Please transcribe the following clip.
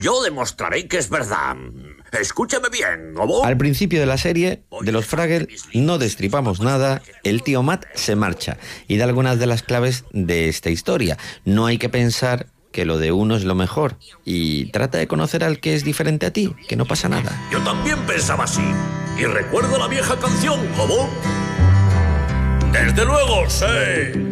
Yo demostraré que es verdad. Escúchame bien, Gobón. Al principio de la serie, de los Fraggles, no destripamos nada, el tío Matt se marcha y da algunas de las claves de esta historia. No hay que pensar que lo de uno es lo mejor y trata de conocer al que es diferente a ti, que no pasa nada. Yo también pensaba así. Y recuerdo la vieja canción, Gobón. Desde luego, sí.